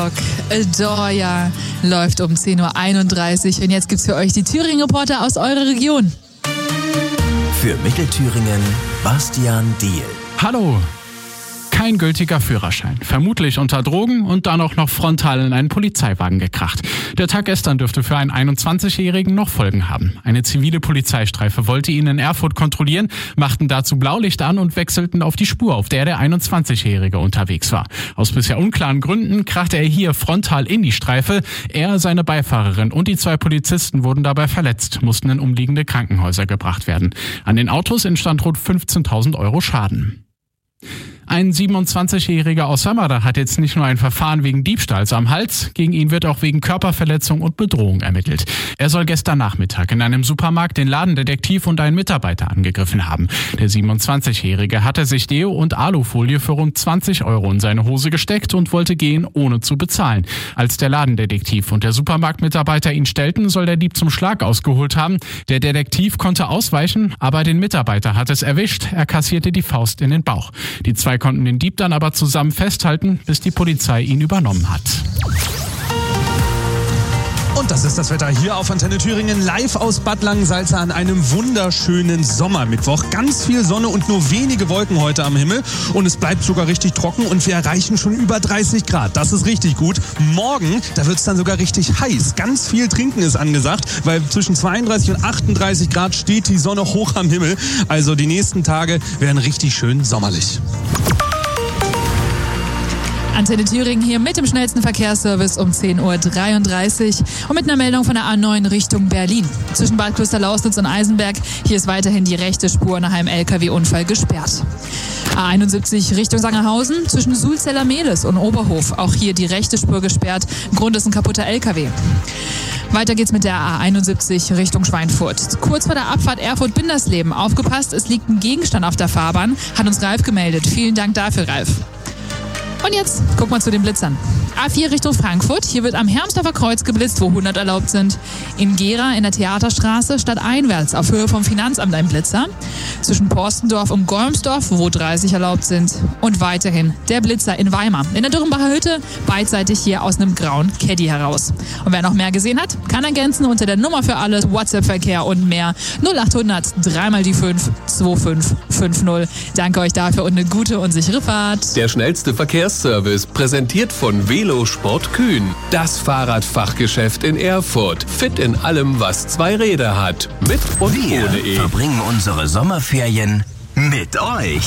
Adore läuft um 10.31 Uhr und jetzt gibt's für euch die Thüringen-Reporter aus eurer Region. Für Mittelthüringen Bastian Diehl. Hallo. Kein gültiger Führerschein. Vermutlich unter Drogen und dann auch noch frontal in einen Polizeiwagen gekracht. Der Tag gestern dürfte für einen 21-Jährigen noch Folgen haben. Eine zivile Polizeistreife wollte ihn in Erfurt kontrollieren, machten dazu Blaulicht an und wechselten auf die Spur, auf der 21-Jährige unterwegs war. Aus bisher unklaren Gründen krachte er hier frontal in die Streife. Er, seine Beifahrerin und die 2 Polizisten wurden dabei verletzt, mussten in umliegende Krankenhäuser gebracht werden. An den Autos entstand rund 15.000 Euro Schaden. Ein 27-Jähriger aus Samara hat jetzt nicht nur ein Verfahren wegen Diebstahls am Hals, gegen ihn wird auch wegen Körperverletzung und Bedrohung ermittelt. Er soll gestern Nachmittag in einem Supermarkt den Ladendetektiv und einen Mitarbeiter angegriffen haben. Der 27-Jährige hatte sich Deo und Alufolie für rund 20 Euro in seine Hose gesteckt und wollte gehen, ohne zu bezahlen. Als der Ladendetektiv und der Supermarktmitarbeiter ihn stellten, soll der Dieb zum Schlag ausgeholt haben. Der Detektiv konnte ausweichen, aber den Mitarbeiter hat es erwischt. Er kassierte die Faust in den Bauch. Die 2 konnten den Dieb dann aber zusammen festhalten, bis die Polizei ihn übernommen hat. Und das ist das Wetter hier auf Antenne Thüringen, live aus Bad Langensalza an einem wunderschönen Sommermittwoch. Ganz viel Sonne und nur wenige Wolken heute am Himmel. Und es bleibt sogar richtig trocken und wir erreichen schon über 30 Grad. Das ist richtig gut. Morgen, da wird es dann sogar richtig heiß. Ganz viel Trinken ist angesagt, weil zwischen 32 und 38 Grad steht die Sonne hoch am Himmel. Also die nächsten Tage werden richtig schön sommerlich. Antenne Thüringen hier mit dem schnellsten Verkehrsservice um 10.33 Uhr und mit einer Meldung von der A9 Richtung Berlin. Zwischen Bad Klosterlausnitz und Eisenberg, hier ist weiterhin die rechte Spur nach einem LKW-Unfall gesperrt. A71 Richtung Sangerhausen, zwischen Sulzeller-Mehlis und Oberhof, auch hier die rechte Spur gesperrt. Grund ist ein kaputter LKW. Weiter geht's mit der A71 Richtung Schweinfurt. Kurz vor der Abfahrt Erfurt-Bindersleben. Aufgepasst, es liegt ein Gegenstand auf der Fahrbahn, hat uns Ralf gemeldet. Vielen Dank dafür, Ralf. Und jetzt guck mal zu den Blitzern. A4 Richtung Frankfurt. Hier wird am Hermsdorfer Kreuz geblitzt, wo 100 erlaubt sind. In Gera in der Theaterstraße stadteinwärts auf Höhe vom Finanzamt ein Blitzer. Zwischen Porstendorf und Golmsdorf, wo 30 erlaubt sind. Und weiterhin der Blitzer in Weimar. In der Dürrenbacher Hütte, beidseitig hier aus einem grauen Caddy heraus. Und wer noch mehr gesehen hat, kann ergänzen unter der Nummer für alles, WhatsApp-Verkehr und mehr 0800 3 die 5 2550. Danke euch dafür und eine gute und sichere Fahrt. Der schnellste Verkehrsservice, präsentiert von Velosport Kühn. Das Fahrradfachgeschäft in Erfurt. Fit in allem, was 2 Räder hat. Mit und Wir ohne E. verbringen unsere Sommerferien mit euch.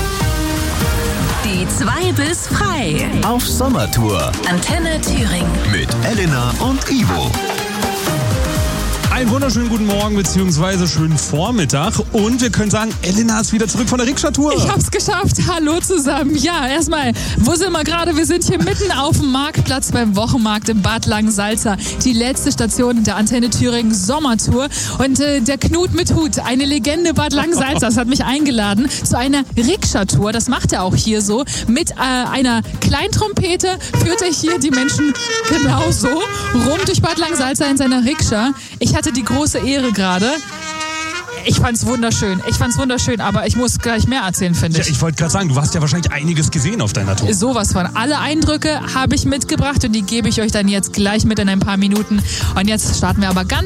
Die 2 bis frei. Auf Sommertour Antenne Thüringen. mit Elena und Ivo. Einen wunderschönen guten Morgen bzw. schönen Vormittag und wir können sagen, Elena ist wieder zurück von der Rikscha-Tour. Ich hab's geschafft. Hallo zusammen. Ja, erstmal, wo sind wir gerade? Wir sind hier mitten auf dem Marktplatz beim Wochenmarkt in Bad Langensalza. Die letzte Station der Antenne Thüringen Sommertour. Und der Knut mit Hut, eine Legende Bad Langensalzas, hat mich eingeladen zu einer Rikscha-Tour. Das macht er auch hier so. Mit einer Kleintrompete führt er hier die Menschen genau so rum durch Bad Langensalza in seiner Rikscha. Ich hatte die große Ehre gerade. Ich fand's wunderschön, aber ich muss gleich mehr erzählen, finde ich. Ja, ich wollte gerade sagen, du hast ja wahrscheinlich einiges gesehen auf deiner Tour. Sowas von. Alle Eindrücke habe ich mitgebracht und die gebe ich euch dann jetzt gleich mit in ein paar Minuten. Und jetzt starten wir aber ganz